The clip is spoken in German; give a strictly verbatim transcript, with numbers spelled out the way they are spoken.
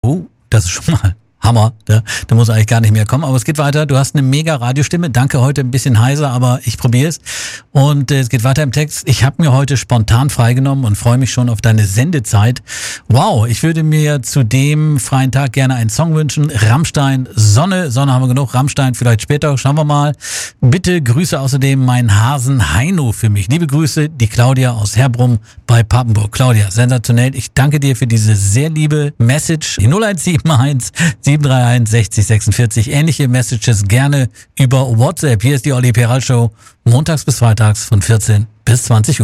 Oh, das ist schon mal Hammer, da, da muss eigentlich gar nicht mehr kommen. Aber es geht weiter. Du hast eine mega Radiostimme. Danke, heute ein bisschen heiser, aber ich probiere es. Und äh, es geht weiter im Text. Ich habe mir heute spontan freigenommen und freue mich schon auf deine Sendezeit. Wow, ich würde mir zu dem freien Tag gerne einen Song wünschen. Rammstein, Sonne. Sonne haben wir genug. Rammstein vielleicht später. Schauen wir mal. Bitte grüße außerdem meinen Hasen Heino für mich. Liebe Grüße, die Claudia aus Herbrum bei Papenburg. Claudia, sensationell. Ich danke dir für diese sehr liebe Message. Die null eins sieben eins sieben drei eins sechzig sechsundvierzig. Ähnliche Messages gerne über WhatsApp. Hier ist die Olli Peral Show. Montags bis freitags von vierzehn bis zwanzig Uhr.